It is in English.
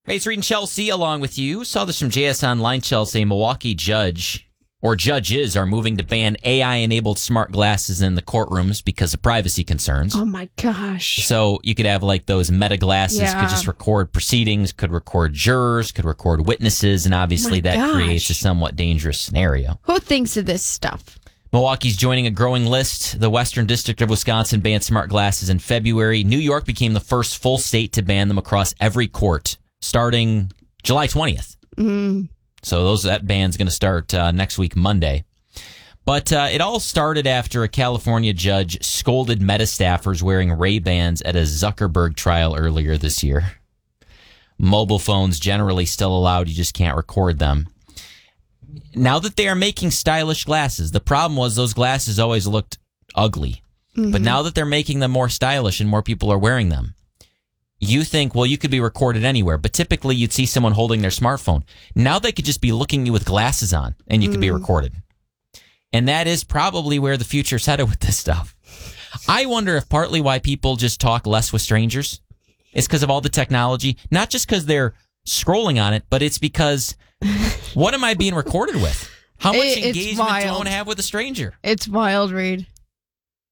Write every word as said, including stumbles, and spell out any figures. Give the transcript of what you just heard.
Hey, it's Reed and Chelsea along with you. Saw this from J S Online, Chelsea. A Milwaukee judge or judges are moving to ban A I-enabled smart glasses in the courtrooms because of privacy concerns. Oh, my gosh. So you could have like those meta glasses, Yeah. could just record proceedings, could record jurors, could record witnesses, and obviously My that gosh. creates a somewhat dangerous scenario. Who thinks of this stuff? Milwaukee's joining a growing list. The Western District of Wisconsin banned smart glasses in February. New York became the first full state to ban them across every court starting July twentieth. Mm. So those that ban's going to start uh, next week, Monday. But uh, it all started after a California judge scolded Meta staffers wearing Ray-Bans at a Zuckerberg trial earlier this year. Mobile phones generally still allowed, you just can't record them. Now that they are making stylish glasses, the problem was those glasses always looked ugly. Mm-hmm. But now that they're making them more stylish and more people are wearing them, you think, well, you could be recorded anywhere. But typically you'd see someone holding their smartphone. Now they could just be looking at you with glasses on and you could mm. be recorded. And that is probably where the future's headed with this stuff. I wonder if partly why people just talk less with strangers is because of all the technology. Not just because they're scrolling on it, but it's because what am I being recorded with? How much It- it's engagement do I wild. want to have with a stranger? It's wild, Reed.